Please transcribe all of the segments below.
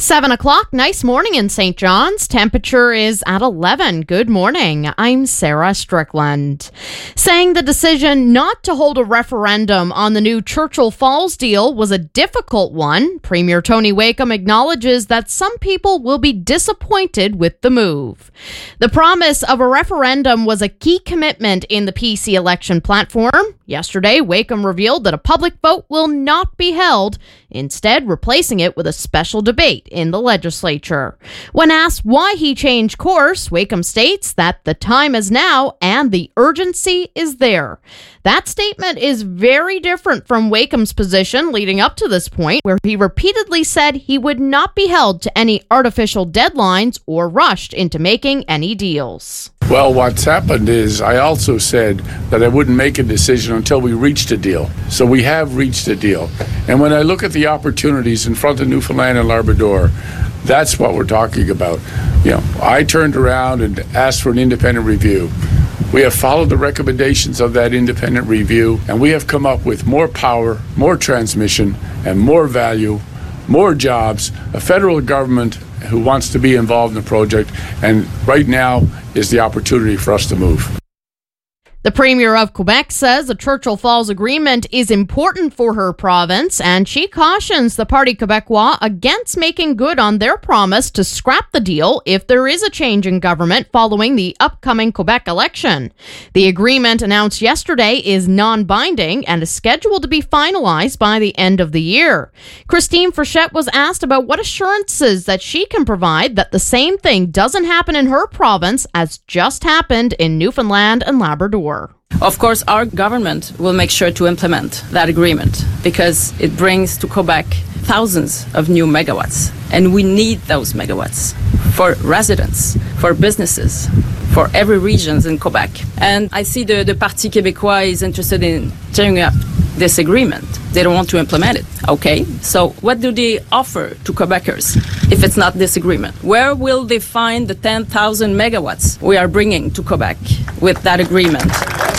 7 o'clock, nice morning in St. John's. Temperature is at 11. Good morning. I'm Sarah Strickland. Saying the decision not to hold a referendum on the new Churchill Falls deal was a difficult one, Premier Tony Wakeham acknowledges that some people will be disappointed with the move. The promise of a referendum was a key commitment in the PC election platform. Yesterday, Wakeham revealed that a public vote will not be held, instead replacing it with a special debate in the legislature. When asked why he changed course, Wakeham states that the time is now and the urgency is there. That statement is very different from Wakeham's position leading up to this point, where he repeatedly said he would not be held to any artificial deadlines or rushed into making any deals. Well, what's happened is I also said that I wouldn't make a decision until we reached a deal. So we have reached a deal. And when I look at the opportunities in front of Newfoundland and Labrador, that's what we're talking about. I turned around and asked for an independent review. We have followed the recommendations of that independent review, and we have come up with more power, more transmission, and more value, more jobs, a federal government who wants to be involved in the project, and right now is the opportunity for us to move. The Premier of Quebec says the Churchill Falls agreement is important for her province, and she cautions the Parti Québécois against making good on their promise to scrap the deal if there is a change in government following the upcoming Quebec election. The agreement announced yesterday is non-binding and is scheduled to be finalized by the end of the year. Christine Frechette was asked about what assurances that she can provide that the same thing doesn't happen in her province as just happened in Newfoundland and Labrador. Of course, our government will make sure to implement that agreement because it brings to Quebec thousands of new megawatts, and we need those megawatts for residents, for businesses, for every region in Quebec. And I see the Parti Québécois is interested in tearing up this agreement. They don't want to implement it. Okay, so what do they offer to Quebecers if it's not this agreement? Where will they find the 10,000 megawatts we are bringing to Quebec with that agreement?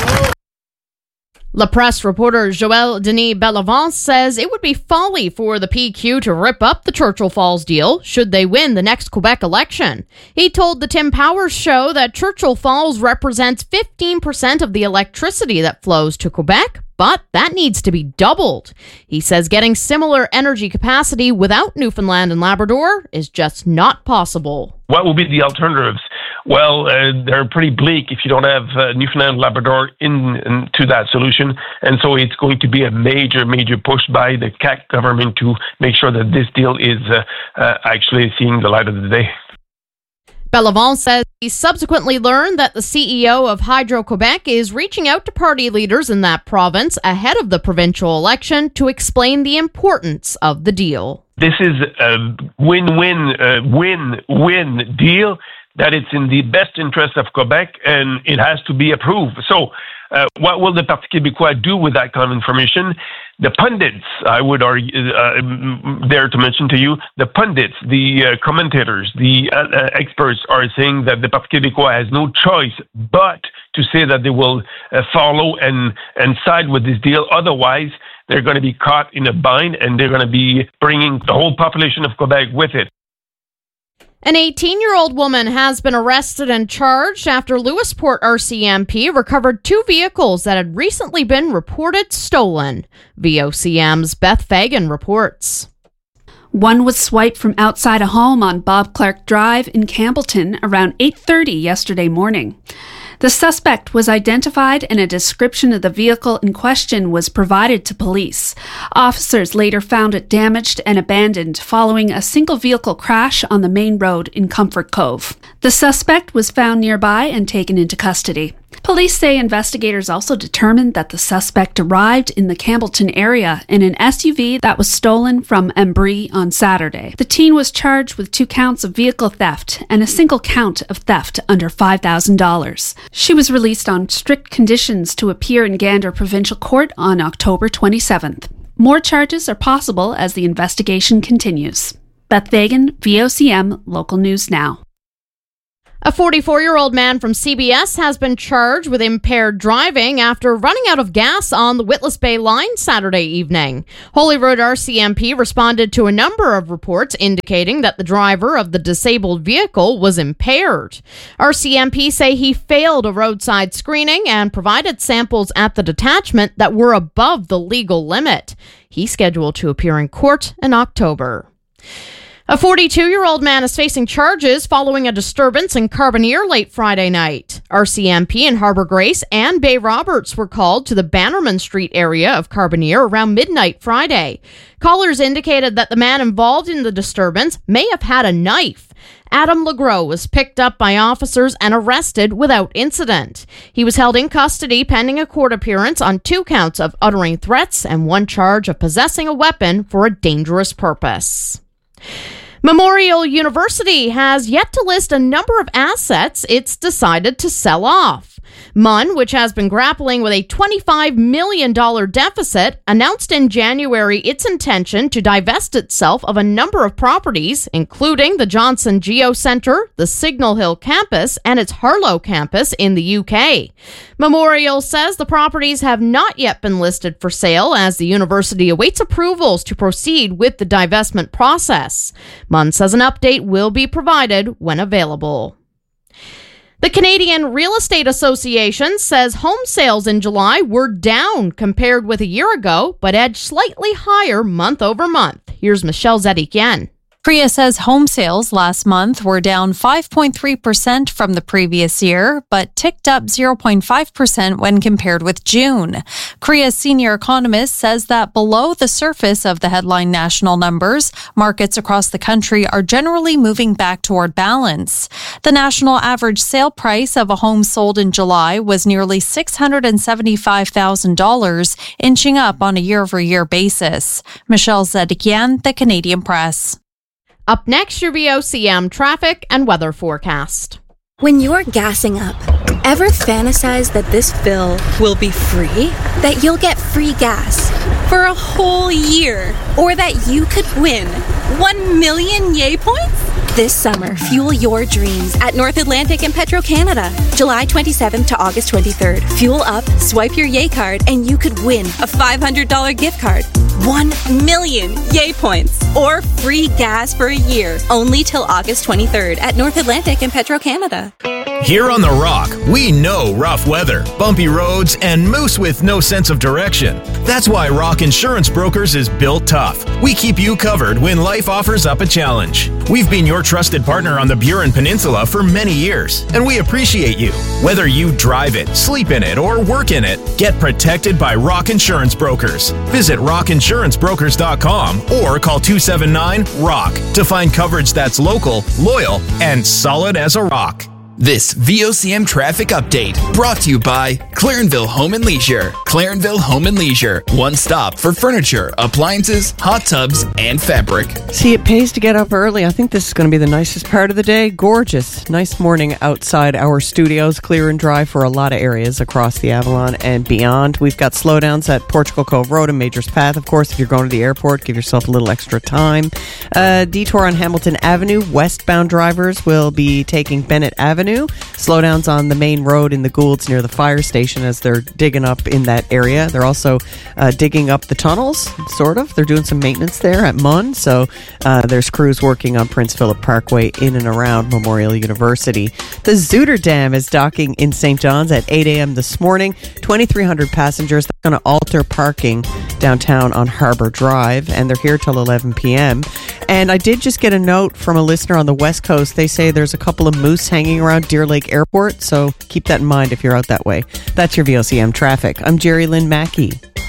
La Presse reporter Joël Denis Bellavance says it would be folly for the PQ to rip up the Churchill Falls deal should they win the next Quebec election. He told the Tim Powers Show that Churchill Falls represents 15% of the electricity that flows to Quebec, but that needs to be doubled. He says getting similar energy capacity without Newfoundland and Labrador is just not possible. What will be the alternatives? Well, they're pretty bleak if you don't have Newfoundland and Labrador into that solution. And so it's going to be a major push by the CAQ government to make sure that this deal is actually seeing the light of the day. Bellavance says he subsequently learned that the CEO of Hydro-Quebec is reaching out to party leaders in that province ahead of the provincial election to explain the importance of the deal. This is a win-win deal, that it's in the best interest of Quebec and it has to be approved. So what will the Parti Québécois do with that kind of information? The pundits, I would argue, dare to mention to you, the pundits, the commentators, the experts are saying that the Parti Québécois has no choice but to say that they will follow and side with this deal. Otherwise, they're going to be caught in a bind and they're going to be bringing the whole population of Quebec with it. An 18-year-old woman has been arrested and charged after Lewisport RCMP recovered 2 vehicles that had recently been reported stolen. VOCM's Beth Fagan reports. One was swiped from outside a home on Bob Clark Drive in Campbellton around 8:30 yesterday morning. The suspect was identified and a description of the vehicle in question was provided to police. Officers later found it damaged and abandoned following a single vehicle crash on the main road in Comfort Cove. The suspect was found nearby and taken into custody. Police say investigators also determined that the suspect arrived in the Campbellton area in an SUV that was stolen from Embry on Saturday. The teen was charged with 2 counts of vehicle theft and a single count of theft under $5,000. She was released on strict conditions to appear in Gander Provincial Court on October 27th. More charges are possible as the investigation continues. Beth Fagan, VOCM, Local News Now. A 44-year-old man from CBS has been charged with impaired driving after running out of gas on the Witless Bay line Saturday evening. Holyrood RCMP responded to a number of reports indicating that the driver of the disabled vehicle was impaired. RCMP say he failed a roadside screening and provided samples at the detachment that were above the legal limit. He's scheduled to appear in court in October. A 42-year-old man is facing charges following a disturbance in Carbonear late Friday night. RCMP in Harbour Grace and Bay Roberts were called to the Bannerman Street area of Carbonear around midnight Friday. Callers indicated that the man involved in the disturbance may have had a knife. Adam Legros was picked up by officers and arrested without incident. He was held in custody pending a court appearance on 2 counts of uttering threats and 1 charge of possessing a weapon for a dangerous purpose. Memorial University has yet to list a number of assets it's decided to sell off. MUN, which has been grappling with a $25 million deficit, announced in January its intention to divest itself of a number of properties, including the Johnson Geo Centre, the Signal Hill campus, and its Harlow campus in the UK. Memorial says the properties have not yet been listed for sale as the university awaits approvals to proceed with the divestment process. MUN says an update will be provided when available. The Canadian Real Estate Association says home sales in July were down compared with a year ago, but edged slightly higher month over month. Here's Michelle Zedikian. CREA says home sales last month were down 5.3% from the previous year, but ticked up 0.5% when compared with June. CREA's senior economist says that below the surface of the headline national numbers, markets across the country are generally moving back toward balance. The national average sale price of a home sold in July was nearly $675,000, inching up on a year-over-year basis. Michelle Zedikian, The Canadian Press. Up next, your VOCM traffic and weather forecast. When you're gassing up, ever fantasize that this fill will be free? That you'll get free gas for a whole year? Or that you could win 1 million Yay points? This summer, fuel your dreams at North Atlantic and Petro-Canada. July 27th to August 23rd. Fuel up, swipe your Yay card, and you could win a $500 gift card. 1 million Yay points or free gas for a year, only till August 23rd at North Atlantic and Petro-Canada. Here on The Rock, we know rough weather, bumpy roads, and moose with no sense of direction. That's why Rock Insurance Brokers is built tough. We keep you covered when life offers up a challenge. We've been your trusted partner on the Burin Peninsula for many years, and we appreciate you. Whether you drive it, sleep in it, or work in it, get protected by Rock Insurance Brokers. Visit rockinsurancebrokers.com or call 279-ROCK to find coverage that's local, loyal, and solid as a rock. This VOCM traffic update brought to you by Clarenville Home and Leisure. Clarenville Home and Leisure, one stop for furniture, appliances, hot tubs, and fabric. See, it pays to get up early. I think this is going to be the nicest part of the day. Gorgeous. Nice morning outside our studios, clear and dry for a lot of areas across the Avalon and beyond. We've got slowdowns at Portugal Cove Road and Majors Path. Of course, if you're going to the airport, give yourself a little extra time. Detour on Hamilton Avenue. Westbound drivers will be taking Bennett Avenue. Slowdowns on the main road in the Goulds near the fire station as they're digging up in that area. They're also digging up the tunnels, sort of. They're doing some maintenance there at MUN, so there's crews working on Prince Philip Parkway in and around Memorial University. The Zooter Dam is docking in St. John's at 8 a.m. this morning. 2,300 passengers. They're going to alter parking downtown on Harbour Drive, and they're here till 11 p.m. And I did just get a note from a listener on the West Coast. They say there's a couple of moose hanging around Deer Lake Airport, so keep that in mind if you're out that way. That's your VOCM traffic. I'm Jerry Lynn Mackey.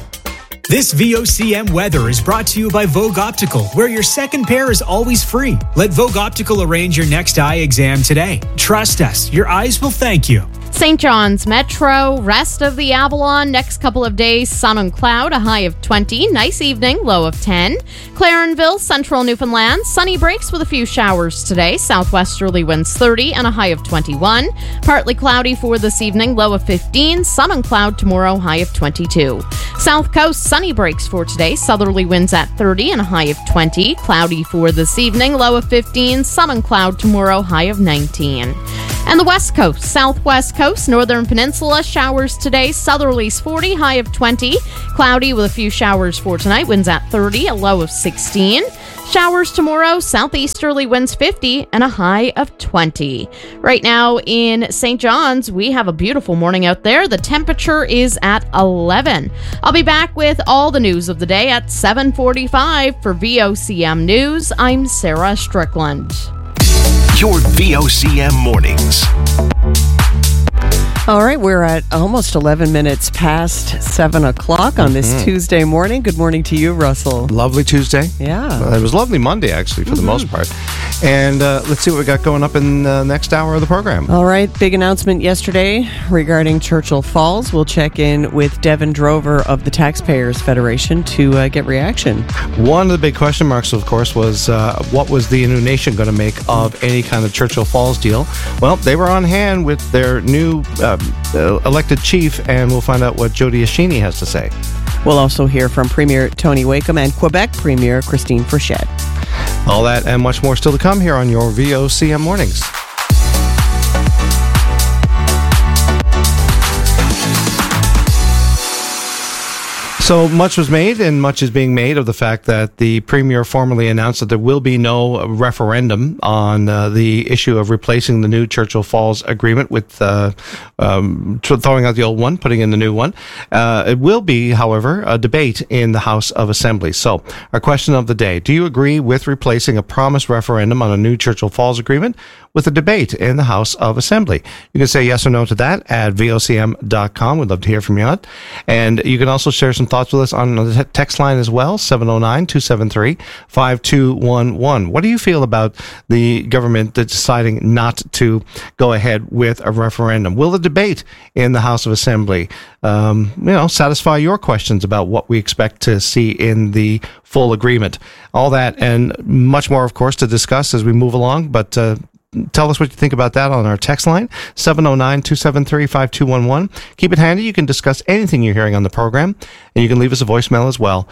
This VOCM weather is brought to you by Vogue Optical, where your second pair is always free. Let Vogue Optical arrange your next eye exam today. Trust us, your eyes will thank you. St. John's Metro, rest of the Avalon, next couple of days, sun and cloud, a high of 20, nice evening, low of 10. Clarenville, central Newfoundland, sunny breaks with a few showers today, southwesterly winds 30 and a high of 21. Partly cloudy for this evening, low of 15, sun and cloud tomorrow, high of 22. South Coast, sunny breaks for today, southerly winds at 30 and a high of 20. Cloudy for this evening, low of 15, sun and cloud tomorrow, high of 19. And the West Coast, Southwest Coast, Northern Peninsula, showers today, southerlies 40, high of 20. Cloudy with a few showers for tonight, winds at 30, a low of 16. Showers tomorrow, southeasterly winds 50 and a high of 20. Right now in St. John's, we have a beautiful morning out there. The temperature is at 11. I'll be back with all the news of the day at 7:45 for VOCM News. I'm Sarah Strickland. Your VOCM mornings. All right, we're at almost 11 minutes past 7 o'clock on this Tuesday morning. Good morning to you, Russell. Lovely Tuesday. Yeah. It was lovely Monday, actually, for the most part. And let's see what we got going up in the next hour of the program. All right, big announcement yesterday regarding Churchill Falls. We'll check in with Devin Drover of the Taxpayers Federation to get reaction. One of the big question marks, of course, was what was the Innu Nation going to make of any kind of Churchill Falls deal? Well, they were on hand with their new elected chief, and we'll find out what Jody Ashini has to say. We'll also hear from Premier Tony Wakeham and Quebec Premier Christine Frechette. All that and much more still to come here on your VOCM mornings. So much was made, and much is being made of the fact that the Premier formally announced that there will be no referendum on the issue of replacing the new Churchill Falls agreement with throwing out the old one, putting in the new one. It will be, however, a debate in the House of Assembly. So our question of the day: do you agree with replacing a promised referendum on a new Churchill Falls agreement with a debate in the House of Assembly? You can say yes or no to that at vocm.com. We'd love to hear from you on it. And you can also share some thoughts with us on the text line as well, 709-273-5211. What do you feel about the government deciding not to go ahead with a referendum? Will the debate in the House of Assembly satisfy your questions about what we expect to see in the full agreement? All that and much more, of course, to discuss as we move along, but tell us what you think about that on our text line, 709-273-5211. Keep it handy. You can discuss anything you're hearing on the program, and you can leave us a voicemail as well,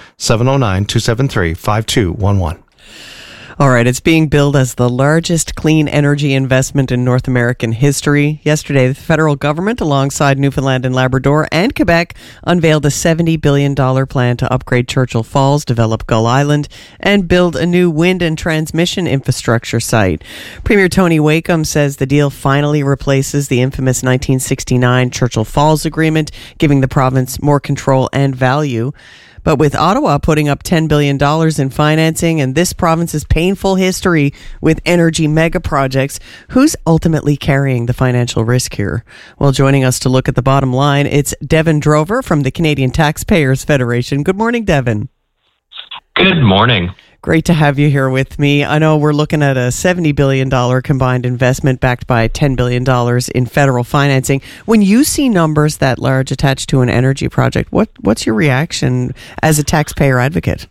709-273-5211. All right, it's being billed as the largest clean energy investment in North American history. Yesterday, the federal government, alongside Newfoundland and Labrador and Quebec, unveiled a $70 billion plan to upgrade Churchill Falls, develop Gull Island, and build a new wind and transmission infrastructure site. Premier Tony Wakeham says the deal finally replaces the infamous 1969 Churchill Falls Agreement, giving the province more control and value. But with Ottawa putting up $10 billion in financing and this province's painful history with energy mega projects, who's ultimately carrying the financial risk here? Well, joining us to look at the bottom line, it's Devin Drover from the Canadian Taxpayers Federation. Good morning, Devin. Good morning. Great to have you here with me. I know we're looking at a $70 billion combined investment backed by $10 billion in federal financing. When you see numbers that large attached to an energy project, what's your reaction as a taxpayer advocate?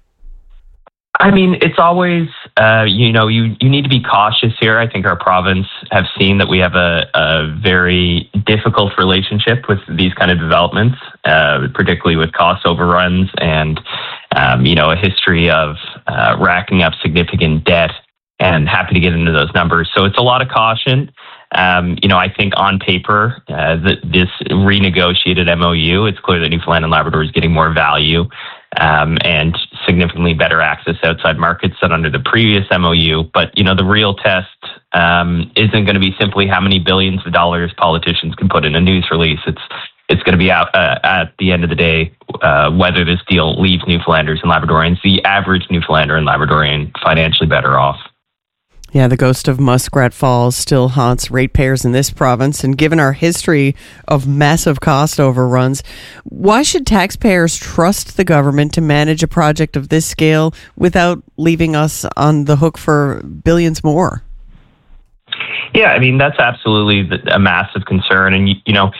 I mean, it's always, you need to be cautious here. I think our province have seen that we have a very difficult relationship with these kind of developments, particularly with cost overruns and, a history of racking up significant debt, and happy to get into those numbers. So it's a lot of caution. I think on paper, this renegotiated MOU, it's clear that Newfoundland and Labrador is getting more value and significantly better access to outside markets than under the previous MOU. But, the real test isn't going to be simply how many billions of dollars politicians can put in a news release. It's going to be out at the end of the day whether this deal leaves Newfoundlanders and Labradorians, the average Newfoundlander and Labradorian, financially better off. Yeah, the ghost of Muskrat Falls still haunts ratepayers in this province, and given our history of massive cost overruns, why should taxpayers trust the government to manage a project of this scale without leaving us on the hook for billions more? Yeah, I mean, that's absolutely a massive concern. And,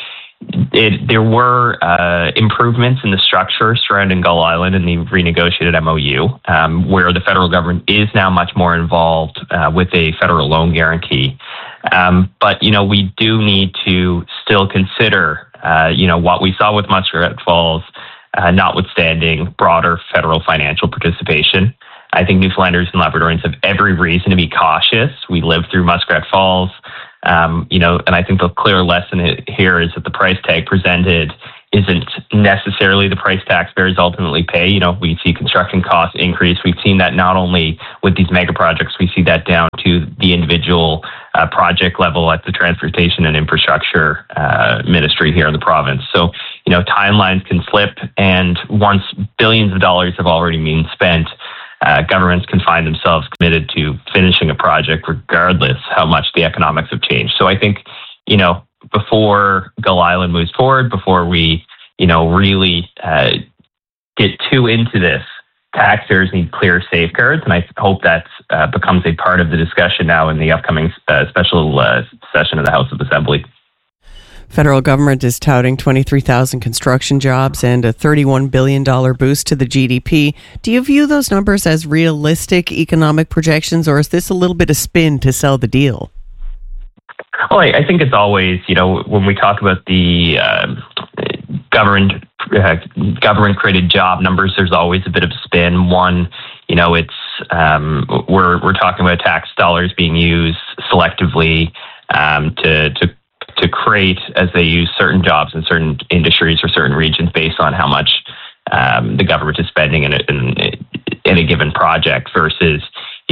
there were improvements in the structure surrounding Gull Island in the renegotiated MOU, where the federal government is now much more involved with a federal loan guarantee. But, we do need to still consider, what we saw with Muskrat Falls, notwithstanding broader federal financial participation. I think Newfoundlanders and Labradorians have every reason to be cautious. We lived through Muskrat Falls. And I think the clear lesson here is that the price tag presented isn't necessarily the price taxpayers ultimately pay. We see construction costs increase. We've seen that not only with these mega projects, we see that down to the individual project level at the Transportation and Infrastructure Ministry here in the province. So, timelines can slip, and once billions of dollars have already been spent, governments can find themselves committed to finishing a project regardless how much the economics have changed. So I think, before Gull Island moves forward, before we, really get too into this, taxpayers need clear safeguards, and I hope that becomes a part of the discussion now in the upcoming special session of the House of Assembly. Federal government is touting 23,000 construction jobs and a $31 billion boost to the GDP. Do you view those numbers as realistic economic projections, or is this a little bit of spin to sell the deal? Well, I think it's always, when we talk about the government-created job numbers, there's always a bit of spin. One, it's we're talking about tax dollars being used selectively to create, as they use certain jobs in certain industries or certain regions based on how much the government is spending in a given project versus,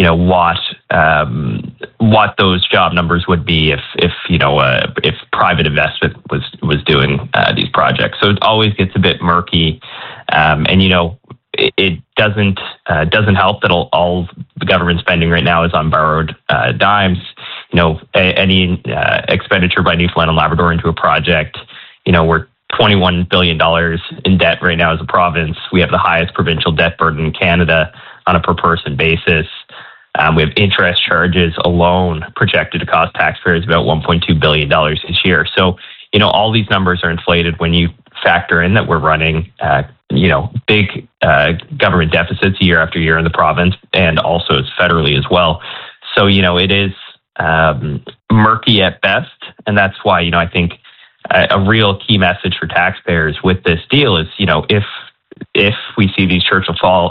what those job numbers would be if private investment was doing these projects. So it always gets a bit murky, and it doesn't help that all the government spending right now is on borrowed dimes. Any expenditure by Newfoundland and Labrador into a project, we're $21 billion in debt right now as a province. We have the highest provincial debt burden in Canada on a per person basis. We have interest charges alone projected to cost taxpayers about $1.2 billion this year. So, all these numbers are inflated when you factor in that we're running, big government deficits year after year in the province, and also it's federally as well. So, it is murky at best. And that's why, I think a real key message for taxpayers with this deal is, if we see these Churchill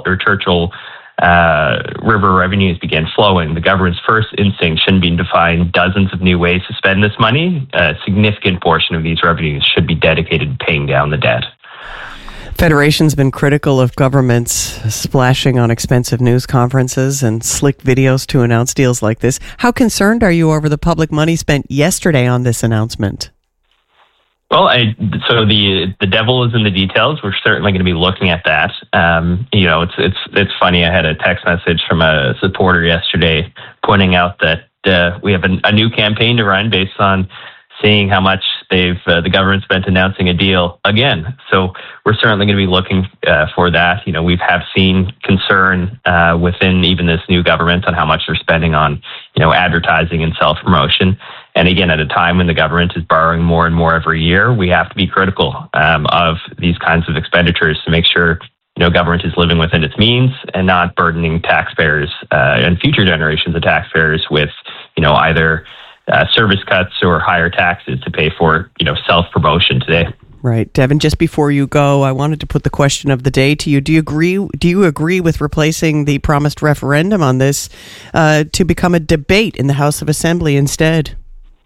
River revenues begin flowing, the government's first instinct shouldn't be to find dozens of new ways to spend this money. A significant portion of these revenues should be dedicated to paying down the debt. Federation's been critical of governments splashing on expensive news conferences and slick videos to announce deals like this. How concerned are you over the public money spent yesterday on this announcement? Well, so the devil is in the details. We're certainly going to be looking at that. It's funny. I had a text message from a supporter yesterday pointing out that we have a new campaign to run based on seeing how much the government spent announcing a deal again. So we're certainly going to be looking for that. We have seen concern within even this new government on how much they're spending on, advertising and self-promotion. And again, at a time when the government is borrowing more and more every year, we have to be critical of these kinds of expenditures to make sure, government is living within its means and not burdening taxpayers and future generations of taxpayers with, either service cuts or higher taxes to pay for, self-promotion today. Right. Devin, just before you go, I wanted to put the question of the day to you. Do you agree with replacing the promised referendum on this to become a debate in the House of Assembly instead?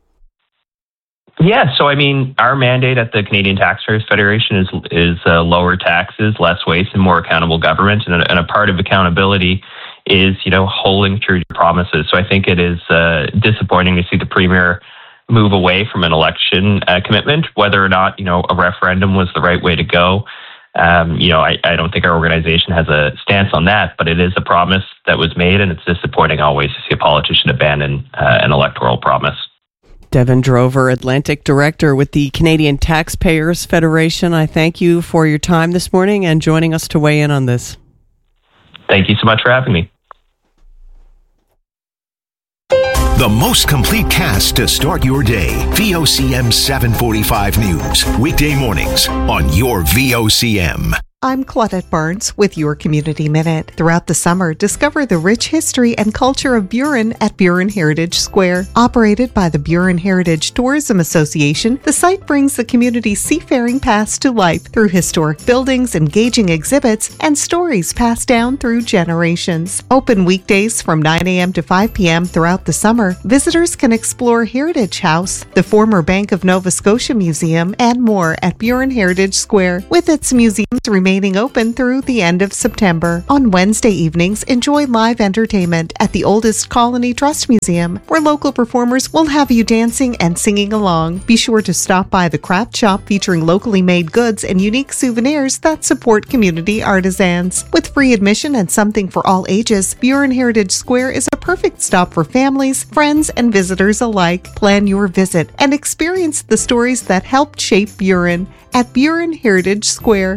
Yeah, so our mandate at the Canadian Taxpayers Federation is lower taxes, less waste, and more accountable government. And a part of accountability is, holding true to promises. So I think it is disappointing to see the Premier move away from an election commitment. Whether or not, a referendum was the right way to go, I don't think our organization has a stance on that, but it is a promise that was made, and it's disappointing always to see a politician abandon an electoral promise. Devin Drover, Atlantic Director with the Canadian Taxpayers Federation. I thank you for your time this morning and joining us to weigh in on this. Thank you so much for having me. The most complete cast to start your day. VOCM 745 News. Weekday mornings on your VOCM. I'm Claudette Barnes with your Community Minute. Throughout the summer, discover the rich history and culture of Burin at Burin Heritage Square. Operated by the Burin Heritage Tourism Association, the site brings the community's seafaring past to life through historic buildings, engaging exhibits, and stories passed down through generations. Open weekdays from 9 a.m. to 5 p.m. throughout the summer, visitors can explore Heritage House, the former Bank of Nova Scotia Museum, and more at Burin Heritage Square, with its museums remaining open through the end of September. On Wednesday evenings, enjoy live entertainment at the Oldest Colony Trust Museum, where local performers will have you dancing and singing along. Be sure to stop by the craft shop featuring locally made goods and unique souvenirs that support community artisans. With free admission and something for all ages, Burin Heritage Square is a perfect stop for families, friends, and visitors alike. Plan your visit and experience the stories that helped shape Burin at Burin Heritage Square.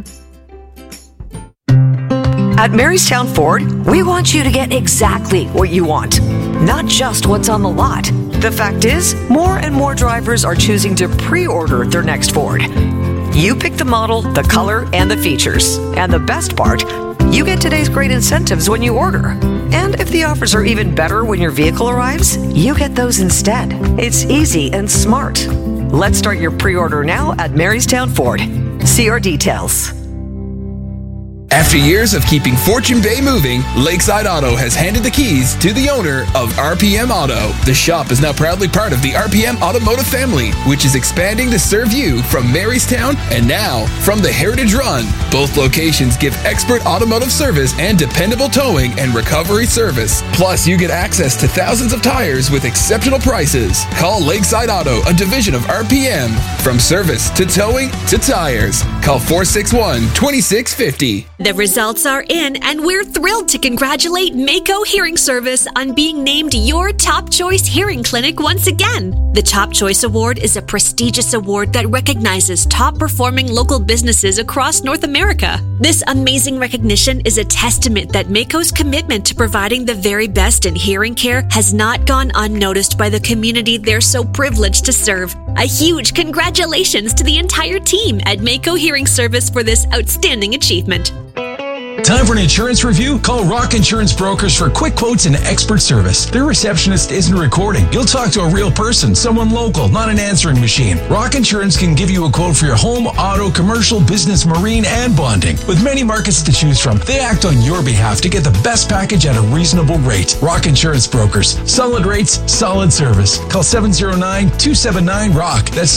At Marystown Ford, we want you to get exactly what you want, not just what's on the lot. The fact is, more and more drivers are choosing to pre-order their next Ford. You pick the model, the color, and the features. And the best part, you get today's great incentives when you order. And if the offers are even better when your vehicle arrives, you get those instead. It's easy and smart. Let's start your pre-order now at Marystown Ford. See our details. After years of keeping Fortune Bay moving, Lakeside Auto has handed the keys to the owner of RPM Auto. The shop is now proudly part of the RPM Automotive family, which is expanding to serve you from Marystown and now from the Heritage Run. Both locations give expert automotive service and dependable towing and recovery service. Plus, you get access to thousands of tires with exceptional prices. Call Lakeside Auto, a division of RPM. From service to towing to tires. Call 461-2650. The results are in, and we're thrilled to congratulate Mako Hearing Service on being named your Top Choice Hearing Clinic once again. The Top Choice Award is a prestigious award that recognizes top-performing local businesses across North America. This amazing recognition is a testament that Mako's commitment to providing the very best in hearing care has not gone unnoticed by the community they're so privileged to serve. A huge congratulations to the entire team at Mako Hearing Service for this outstanding achievement. Time for an insurance review? Call Rock Insurance Brokers for quick quotes and expert service. Their receptionist isn't recording. You'll talk to a real person, someone local, not an answering machine. Rock Insurance can give you a quote for your home, auto, commercial, business, marine, and bonding. With many markets to choose from, they act on your behalf to get the best package at a reasonable rate. Rock Insurance Brokers. Solid rates, solid service. Call 709-279-ROCK. That's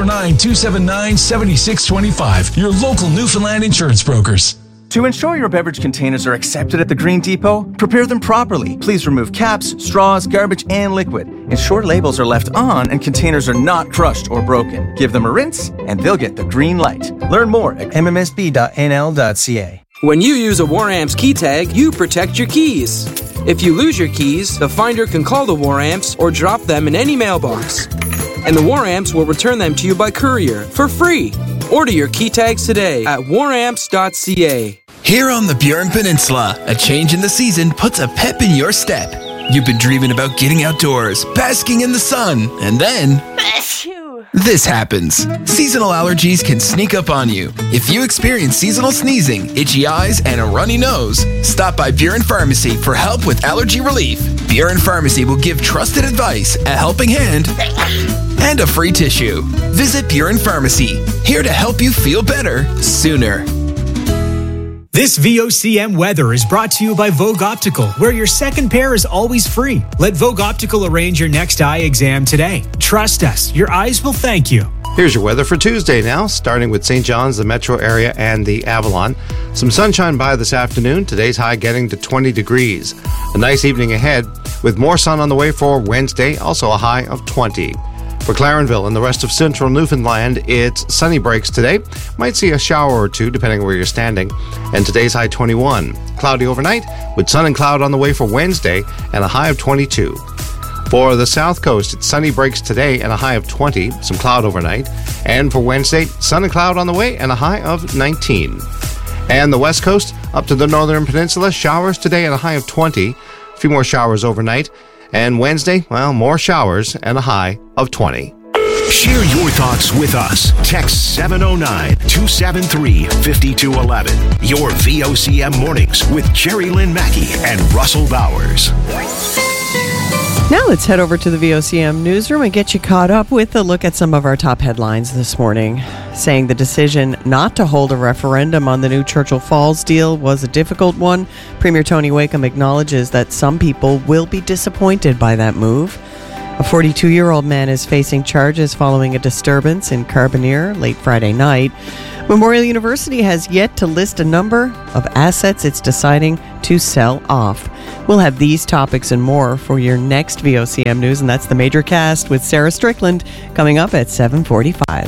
709-279-7625. Your local Newfoundland insurance brokers. To ensure your beverage containers are accepted at the Green Depot, prepare them properly. Please remove caps, straws, garbage, and liquid. Ensure labels are left on and containers are not crushed or broken. Give them a rinse and they'll get the green light. Learn more at mmsb.nl.ca. When you use a Waramps key tag, you protect your keys. If you lose your keys, the finder can call the Waramps or drop them in any mailbox. And the Waramps will return them to you by courier for free. Order your key tags today at waramps.ca. Here on the Burin Peninsula, a change in the season puts a pep in your step. You've been dreaming about getting outdoors, basking in the sun, and then this happens. Seasonal allergies can sneak up on you. If you experience seasonal sneezing, itchy eyes, and a runny nose, stop by Burin Pharmacy for help with allergy relief. Burin Pharmacy will give trusted advice, a helping hand, and a free tissue. Visit Burin Pharmacy, here to help you feel better sooner. This VOCM weather is brought to you by Vogue Optical, where your second pair is always free. Let Vogue Optical arrange your next eye exam today. Trust us, your eyes will thank you. Here's your weather for Tuesday now, starting with St. John's, the metro area, and the Avalon. Some sunshine by this afternoon, today's high getting to 20 degrees. A nice evening ahead, with more sun on the way for Wednesday, also a high of 20. For Clarenville and the rest of central Newfoundland, it's sunny breaks today. Might see a shower or two depending where you're standing. And today's high 21. Cloudy overnight with sun and cloud on the way for Wednesday and a high of 22. For the south coast, it's sunny breaks today and a high of 20. Some cloud overnight. And for Wednesday, sun and cloud on the way and a high of 19. And the west coast up to the northern peninsula, showers today and a high of 20. A few more showers overnight. And Wednesday, well, more showers and a high of 20. Share your thoughts with us. Text 709-273-5211. Your VOCM mornings with Jerry Lynn Mackey and Russell Bowers. Now let's head over to the VOCM newsroom and get you caught up with a look at some of our top headlines this morning. Saying the decision not to hold a referendum on the new Churchill Falls deal was a difficult one, Premier Tony Wakeham acknowledges that some people will be disappointed by that move. A 42-year-old man is facing charges following a disturbance in Carbonear late Friday night. Memorial University has yet to list a number of assets it's deciding to sell off. We'll have these topics and more for your next VOCM News, and that's the Major Cast with Sarah Strickland coming up at 7:45.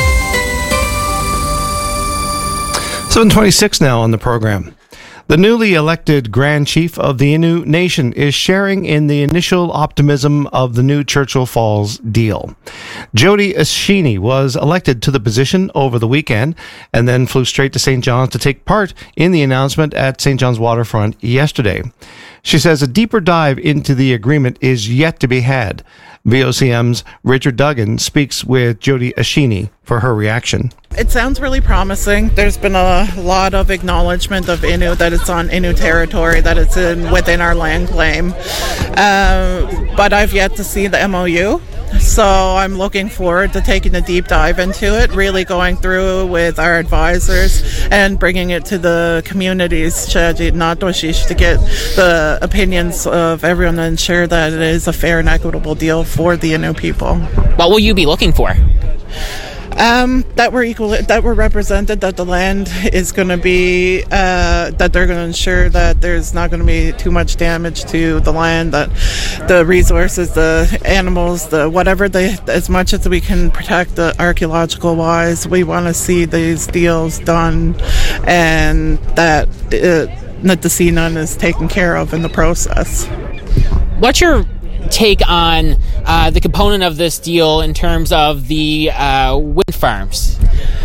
7:26 now on the program. The newly elected Grand Chief of the Innu Nation is sharing in the initial optimism of the new Churchill Falls deal. Jody Ashini was elected to the position over the weekend and then flew straight to St. John's to take part in the announcement at St. John's Waterfront yesterday. She says a deeper dive into the agreement is yet to be had. VOCM's Richard Duggan speaks with Jody Ashini for her reaction. It sounds really promising. There's been a lot of acknowledgement of Innu, that it's on Innu territory, that it's within our land claim. But I've yet to see the MOU. So I'm looking forward to taking a deep dive into it, really going through with our advisors and bringing it to the communities, Shaji, Natoshish, to get the opinions of everyone to ensure that it is a fair and equitable deal for the Innu people. What will you be looking for? That we're equal, that we're represented, that the land is going to be, that they're going to ensure that there's not going to be too much damage to the land, that the resources, the animals, the whatever, as much as we can protect the archaeological wise, we want to see these deals done, and that Nitassinan is taken care of in the process. What's your take on the component of this deal in terms of the wind farms?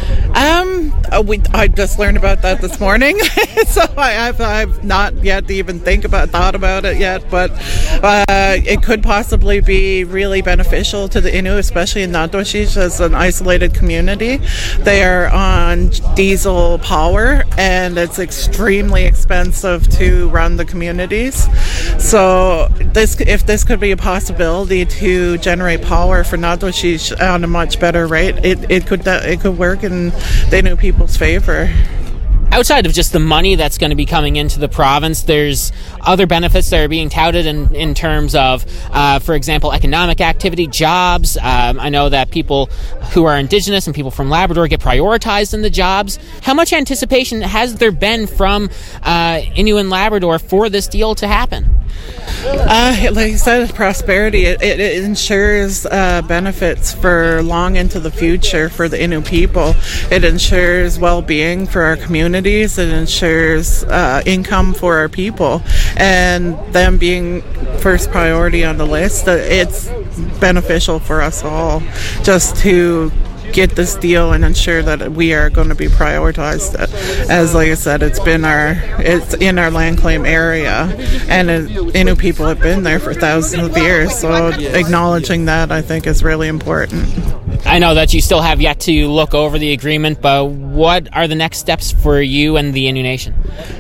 I just learned about that this morning, so I've not yet even thought about it yet, but it could possibly be really beneficial to the Innu, especially in Natoshish as an isolated community. They are on diesel power, and it's extremely expensive to run the communities. So if this could be a possibility to generate power for Natoshish on a much better rate, it could work in the Innu people's favor. Outside of just the money that's going to be coming into the province, there's other benefits that are being touted in terms of, for example, economic activity, jobs. I know that people who are Indigenous and people from Labrador get prioritized in the jobs. How much anticipation has there been from Innu and Labrador for this deal to happen? Like you said, prosperity, it ensures benefits for long into the future for the Innu people. It ensures well-being for our communities. It ensures income for our people. And them being first priority on the list, it's beneficial for us all just to get this deal and ensure that we are going to be prioritized. As like I said, it's in our land claim area, and Innu people have been there for thousands of years, so acknowledging that I think is really important. I know that you still have yet to look over the agreement, but what are the next steps for you and the Innu Nation?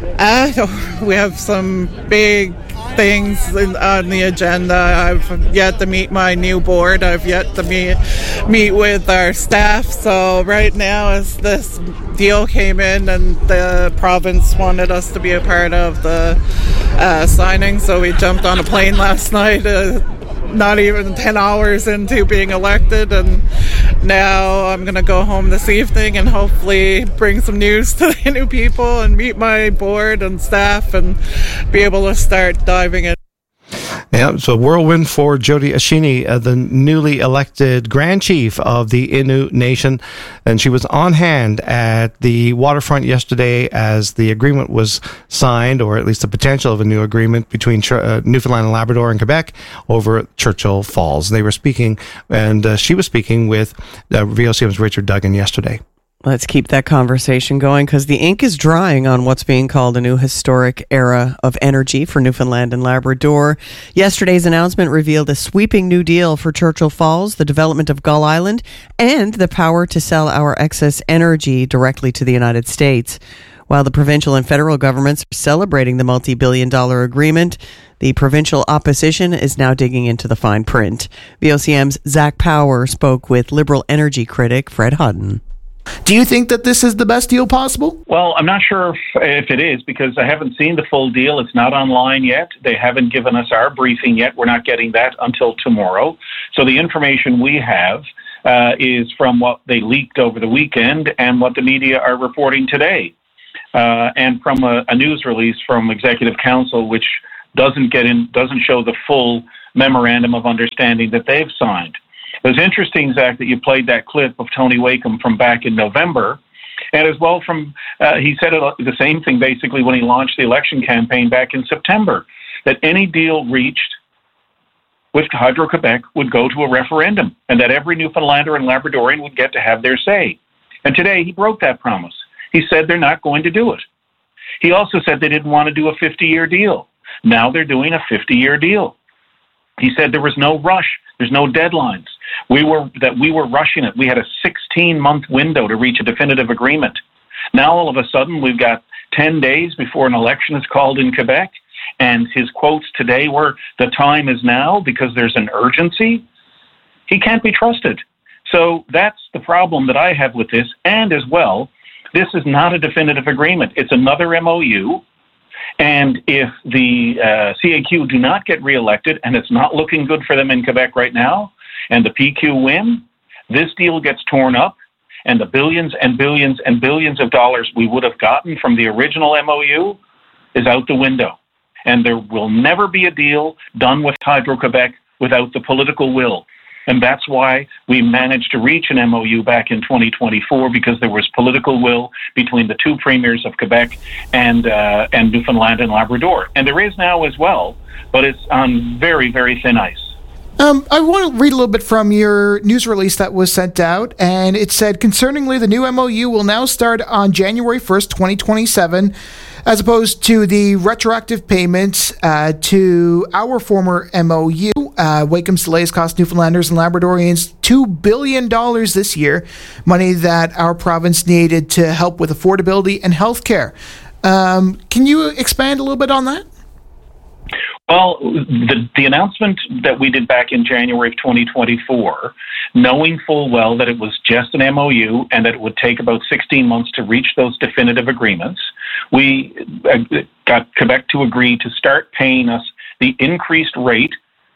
We have some big things on the agenda. I've yet to meet my new board. I've yet to meet with our staff. So right now, as this deal came in and the province wanted us to be a part of the signing, so we jumped on a plane last night, not even 10 hours into being elected, and now I'm going to go home this evening and hopefully bring some news to the Innu people and meet my board and staff and be able to start diving in. Yeah, so whirlwind for Jody Ashini, the newly elected Grand Chief of the Innu Nation. And she was on hand at the waterfront yesterday as the agreement was signed, or at least the potential of a new agreement between Newfoundland and Labrador and Quebec over Churchill Falls. They were speaking, and she was speaking with VOCM's Richard Duggan yesterday. Let's keep that conversation going because the ink is drying on what's being called a new historic era of energy for Newfoundland and Labrador. Yesterday's announcement revealed a sweeping new deal for Churchill Falls, the development of Gull Island, and the power to sell our excess energy directly to the United States. While the provincial and federal governments are celebrating the multi-billion-dollar agreement, the provincial opposition is now digging into the fine print. VOCM's Zach Power spoke with Liberal energy critic Fred Hutton. Do you think that this is the best deal possible? Well, I'm not sure if it is because I haven't seen the full deal. It's not online yet. They haven't given us our briefing yet. We're not getting that until tomorrow. So the information we have is from what they leaked over the weekend and what the media are reporting today. And from a news release from Executive Council, which doesn't show the full memorandum of understanding that they've signed. It was interesting, Zach, that you played that clip of Tony Wakeham from back in November, and as well from he said the same thing basically when he launched the election campaign back in September, that any deal reached with Hydro-Quebec would go to a referendum, and that every Newfoundlander and Labradorian would get to have their say. And today he broke that promise. He said they're not going to do it. He also said they didn't want to do a 50-year deal. Now they're doing a 50-year deal. He said there was no rush. There's no deadlines. We were rushing it. We had a 16-month window to reach a definitive agreement. Now, all of a sudden, we've got 10 days before an election is called in Quebec, and his quotes today were, "The time is now because there's an urgency." He can't be trusted. So that's the problem that I have with this, and as well, this is not a definitive agreement. It's another MOU. And if the CAQ do not get reelected, and it's not looking good for them in Quebec right now, and the PQ win, this deal gets torn up, and the billions and billions and billions of dollars we would have gotten from the original MOU is out the window. And there will never be a deal done with Hydro-Quebec without the political will. And that's why we managed to reach an MOU back in 2024, because there was political will between the two premiers of Quebec and Newfoundland and Labrador. And there is now as well, but it's on very, very thin ice. I want to read a little bit from your news release that was sent out, and it said, concerningly, the new MOU will now start on January 1st, 2027, as opposed to the retroactive payments to our former MOU. Wakeham's delays cost Newfoundlanders and Labradorians $2 billion this year, money that our province needed to help with affordability and health care. Can you expand a little bit on that? Well, the announcement that we did back in January of 2024, knowing full well that it was just an MOU and that it would take about 16 months to reach those definitive agreements, we got Quebec to agree to start paying us the increased rate